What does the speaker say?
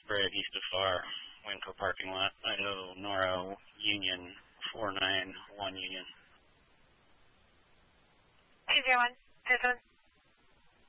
Sprague, east of Far, Winco parking lot, Idaho, Nora, Union, 491 Union. 201,